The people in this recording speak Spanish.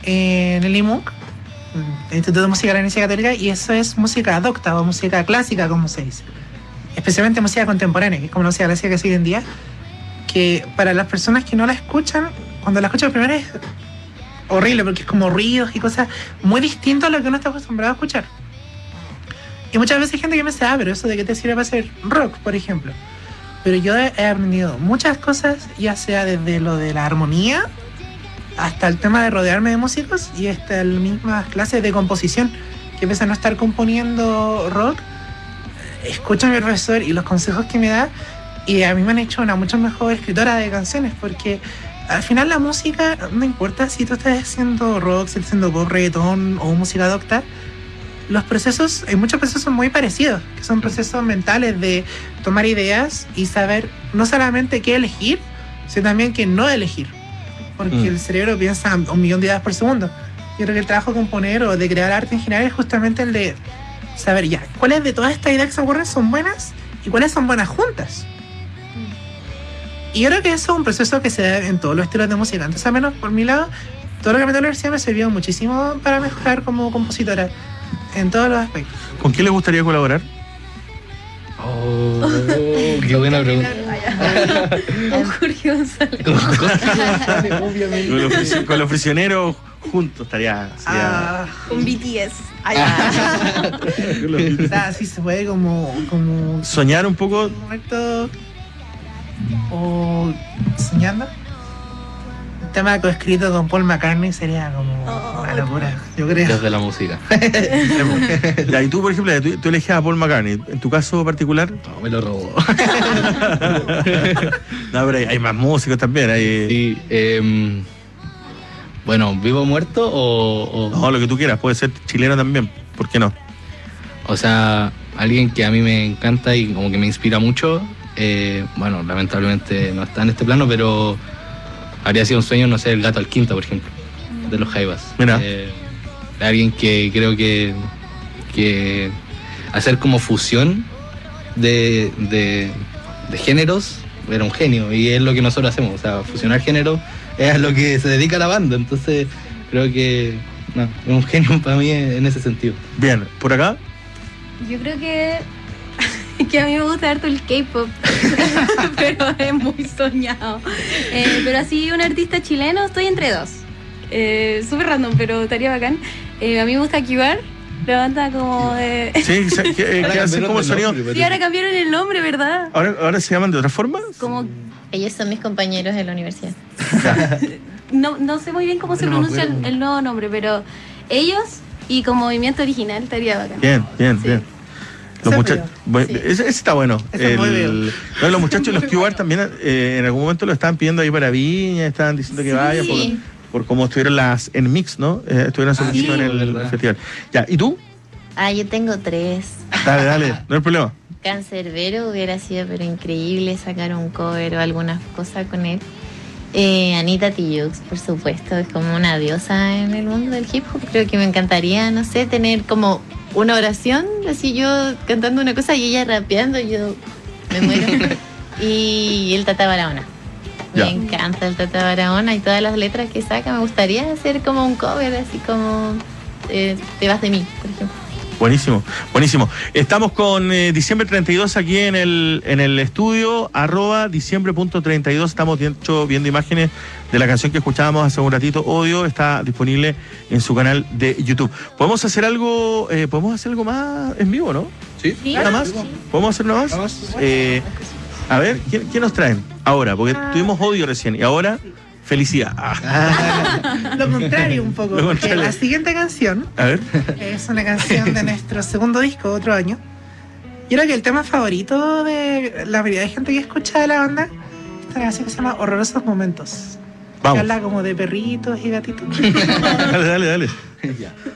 en el IMUC, el Instituto de Música de la Universidad Católica, y eso es música docta o música clásica, como se dice. Especialmente música contemporánea, que es como la música clásica que sigue en día, que para las personas que no la escuchan, cuando la escuchan primero es horrible, porque es como ruidos y cosas muy distintos a lo que uno está acostumbrado a escuchar. Y muchas veces hay gente que me dice, pero ¿eso de qué te sirve para hacer rock, por ejemplo? Pero yo he aprendido muchas cosas, ya sea desde lo de la armonía hasta el tema de rodearme de músicos y hasta las mismas clases de composición, que pese a no estar componiendo rock, escucho a mi profesor y los consejos que me da, y a mí me han hecho una mucho mejor escritora de canciones, porque al final la música, no importa si tú estás haciendo rock, si estás haciendo pop, reggaetón o música docta, los procesos, hay muchos procesos muy parecidos, que son procesos mentales de tomar ideas y saber no solamente qué elegir, sino también qué no elegir. Porque el cerebro piensa 1 millón de ideas por segundo. Yo creo que el trabajo de componer o de crear arte en general es justamente el de saber ya, cuáles de todas estas ideas que se ocurren son buenas y cuáles son buenas juntas. Y yo creo que eso es un proceso que se da en todos los estilos de música. Entonces, al menos por mi lado, todo lo que me dio la universidad me sirvió muchísimo para mejorar como compositora en todos los aspectos. ¿Con quién le gustaría colaborar? Oh, qué buena pregunta. Con Jorge González. Obviamente. Con los prisioneros juntos estaría. Con BTS. Así se puede como soñar un poco. Momento, o soñando. El tema coescrito con Paul McCartney sería como una locura, yo creo. Desde la música. Ya, y tú, por ejemplo, tú elegías a Paul McCartney. ¿En tu caso particular? No, me lo robó. No, pero hay más músicos también. Sí, bueno, ¿vivo o muerto o...? No, lo que tú quieras. Puede ser chileno también. ¿Por qué no? O sea, alguien que a mí me encanta y como que me inspira mucho. Bueno, lamentablemente no está en este plano, pero habría sido un sueño, no sé, el Gato Alquinta, por ejemplo, de los Jaivas. Mira. Alguien que creo que hacer como fusión de géneros era un genio, y es lo que nosotros hacemos, o sea, fusionar géneros es a lo que se dedica la banda, entonces creo que no, es un genio para mí en ese sentido. Bien, ¿por acá? Yo creo que a mí me gusta harto el K-pop, pero es muy soñado. Pero así un artista chileno, estoy entre dos. Súper random, pero estaría bacán. A mí me gusta Kibar, la banda como de... Sí, que hacen como el sonido. Sí, ahora cambiaron el nombre, ¿verdad? ¿Ahora se llaman de otra forma? Como... Ellos son mis compañeros de la universidad. No sé muy bien cómo se pronuncia el nuevo nombre, pero ellos y con movimiento original estaría bacán. Bien. Los muchachos, ese está bueno. Los muchachos, los Q-Bar también en algún momento lo estaban pidiendo ahí para Viña, estaban diciendo que vaya por cómo estuvieron en Mix, ¿no? Estuvieron hace poquito en el festival. Ya, ¿y tú? Yo tengo 3. Dale, no hay problema. Cancerbero hubiera sido pero increíble sacar un cover o algunas cosas con él. Anita Tijoux, por supuesto, es como una diosa en el mundo del hip hop. Creo que me encantaría, no sé, tener como una oración, así yo cantando una cosa y ella rapeando, yo me muero. Y el Tata Barahona. Me encanta el Tata Barahona y todas las letras que saca. Me gustaría hacer como un cover, así como Te vas de mí, por ejemplo. Buenísimo. Estamos con Diciembre 32 aquí en el estudio, @diciembre.32. Estamos viendo imágenes de la canción que escuchábamos hace un ratito, Odio. Está disponible en su canal de YouTube. ¿Podemos hacer algo más en vivo, no? Sí. ¿Nada más? Sí. ¿Podemos hacer nada más? A ver, ¿quién nos traen ahora? Porque tuvimos Odio recién y ahora... Felicidad. Lo contrario un poco, porque la siguiente canción es una canción de nuestro segundo disco, Otro Año. Yo creo que el tema favorito de la mayoría de gente que escucha de la banda es una canción que se llama Horrorosos Momentos. Vamos. Que habla como de perritos y gatitos. Dale. Ya.